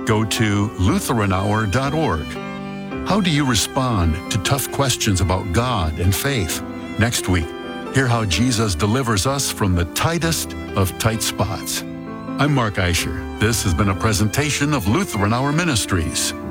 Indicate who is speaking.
Speaker 1: Go to LutheranHour.org. How do you respond to tough questions about God and faith? Next week, hear how Jesus delivers us from the tightest of tight spots. I'm Mark Eicher. This has been a presentation of Lutheran Hour Ministries.